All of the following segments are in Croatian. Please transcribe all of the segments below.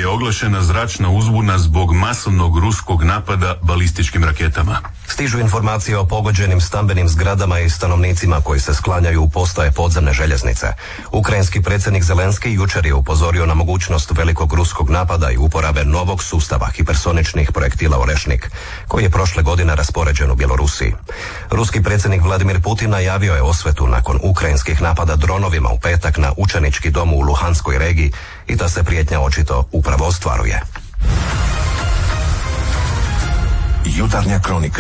je oglašena zračna uzbuna zbog masovnog ruskog napada balističkim raketama. Stižu informacije o pogođenim stambenim zgradama i stanovnicima koji se sklanjaju u postaje podzemne željeznice. Ukrajinski predsjednik Zelenski jučer je upozorio na mogućnost velikog ruskog napada i uporabe novog sustava hipersoničnih projektila Orešnik, koji je prošle godine raspoređen u Bjelorusiji. Ruski predsjednik Vladimir Putin najavio je osvetu nakon ukrajinskih napada dronovima u petak na učenički dom u Luhanskoj regiji i ta se prijetnja očito upravo ostvaruje. Jutarnja kronika.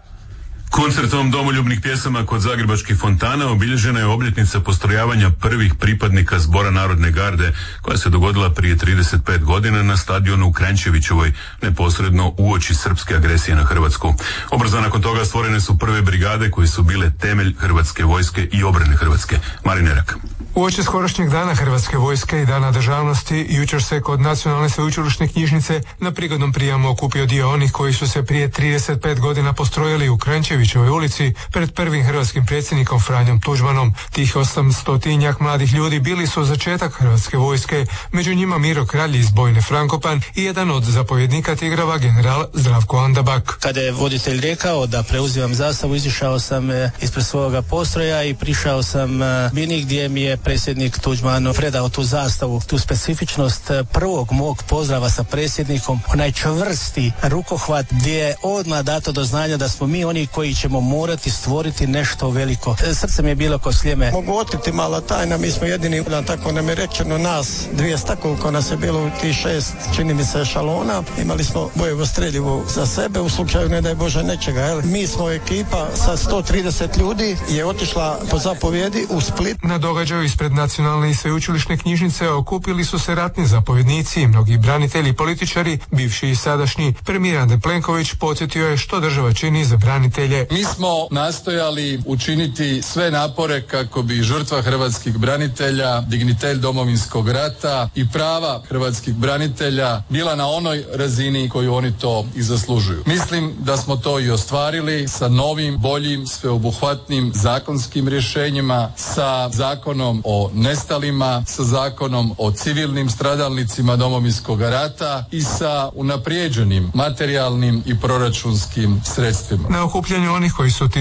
Koncertom domoljubnih pjesama kod zagrebačkih fontana obilježena je obljetnica postrojavanja prvih pripadnika Zbora narodne garde koja se dogodila prije 35 godina na stadionu u Kranjčevićevoj, neposredno uoči srpske agresije na Hrvatsku. Ubrzo nakon toga stvorene su prve brigade koje su bile temelj Hrvatske vojske i obrane Hrvatske. Marin Erak. Uoči skorašnjeg dana Hrvatske vojske i Dana državnosti, jučer se kod Nacionalne sveučilišne knjižnice na prigodnom prijemu okupio dio onih koji su se prije 35 godina postrojili u Kranjčevićevoj ulici pred prvim hrvatskim predsjednikom Franjom Tuđmanom. Tih 800-tinjak mladih ljudi bili su začetak Hrvatske vojske, među njima Miro Kralj iz bojne Frankopan i jedan od zapovjednika Tigrova, general Zdravko Andabak. Kada je voditelj rekao da preuzimam zastavu, izišao sam ispred svoga postroja i prišao sam bini gdje mi je predsjednik Tuđman predao tu zastavu, tu specifičnost prvog mog pozdrava sa predsjednikom, onaj čvrsti rukohvat gdje je odmah dato do znanja da smo mi oni koji ćemo morati stvoriti nešto veliko. Srce mi je bilo ko sljeme. Mogu otkriti mala tajna, mi smo jedini, tako nam je rečeno, nas 2 stakovka nas je bilo u tih 6, čini mi se, šalona. Imali smo bojevo streljivo za sebe u slučaju ne daj Bože nečega. Jel? Mi smo ekipa sa 130 ljudi je otišla po zapovjedi u Split. Na događaju ispred Nacionalne i sveučilišne knjižnice okupili su se ratni zapovjednici i mnogi branitelji i političari, bivši i sadašnji. Premijer Andrej Plenković podsjetio je što država čini za branitelje. Mi smo nastojali učiniti sve napore kako bi žrtva hrvatskih branitelja, dignitet Domovinskog rata i prava hrvatskih branitelja bila na onoj razini koju oni to i zaslužuju. Mislim da smo to i ostvarili sa novim, boljim, sveobuhvatnim zakonskim rješenjima, sa zakonom o nestalima, sa zakonom o civilnim stradalnicima Domovinskog rata i sa unaprijeđenim materijalnim i proračunskim sredstvima. Na okupljanju onih koji su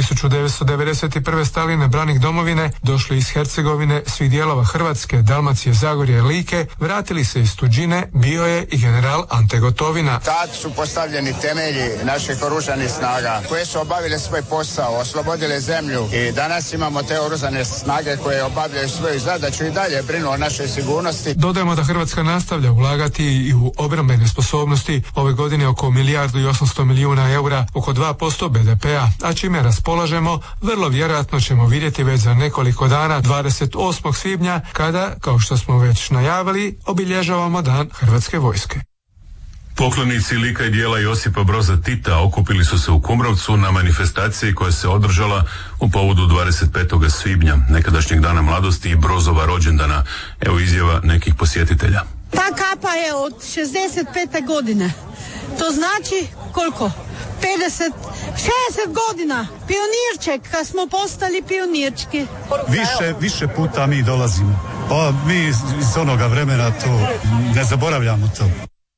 1991. stali na branik domovine, došli iz Hercegovine, svih dijelova Hrvatske, Dalmacije, Zagorja i Like, vratili se iz tuđine, bio je i general Ante Gotovina. Tad su postavljeni temelji naših oružanih snaga koje su obavile svoj posao, oslobodile zemlju i danas imamo te oružane snage koje obavljaju svoju zadaću i dalje brinu o našoj sigurnosti. Dodajemo da Hrvatska nastavlja ulagati i u obrambene sposobnosti, ove godine oko 1,8 milijardi eura, oko 2% BDP-a, a čime raspolažemo, vrlo vjerojatno ćemo vidjeti već za nekoliko dana 28. svibnja, kada, kao što smo već najavili, obilježavamo Dan Hrvatske vojske. Poklonici lika i djela Josipa Broza Tita okupili su se u Kumrovcu na manifestaciji koja se održala u povodu 25. svibnja, nekadašnjeg Dana mladosti i Brozova rođendana. Evo izjava nekih posjetitelja. Ta kapa je od 65. godine. To znači koliko? 50, 60 godina. Pionirček, kad smo postali pionirčki. Više puta mi dolazimo. Pa mi iz onoga vremena to ne zaboravljamo to.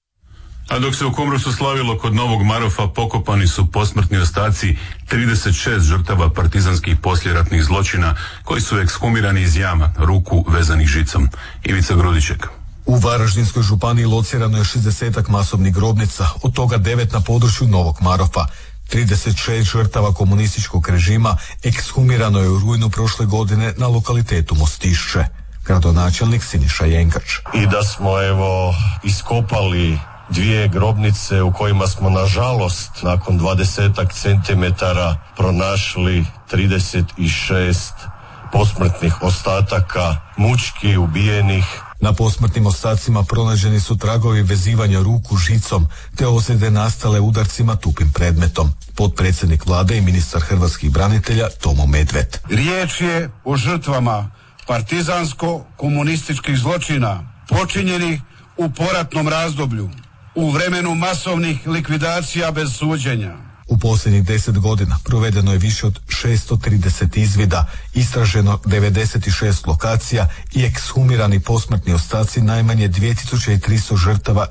A dok se u Kumrovcu slavilo kod Novog Marofa, pokopani su posmrtni ostaci 36 žrtava partizanskih poslijeratnih zločina koji su ekshumirani iz jama, ruku vezanih žicom. Ivica Grudiček. U Varaždinskoj županiji locirano je 60 masovnih grobnica, od toga 9 na području Novog Marofa. 36 žrtava komunističkog režima ekshumirano je u rujnu prošle godine na lokalitetu Mostišće. Gradonačelnik Siniša Jenkač. I da smo iskopali 2 grobnice u kojima smo nažalost nakon 20 centimetara pronašli 36 posmrtnih ostataka mučki ubijenih. Na posmrtnim ostacima pronađeni su tragovi vezivanja ruku žicom te ozljede nastale udarcima tupim predmetom. Potpredsjednik vlade i ministar hrvatskih branitelja Tomo Medved. Riječ je o žrtvama partizansko-komunističkih zločina počinjenih u poratnom razdoblju, u vremenu masovnih likvidacija bez suđenja. U posljednjih 10 godina provedeno je više od 630 izvida, istraženo 96 lokacija i ekshumirani posmrtni ostaci najmanje 2300 žrtava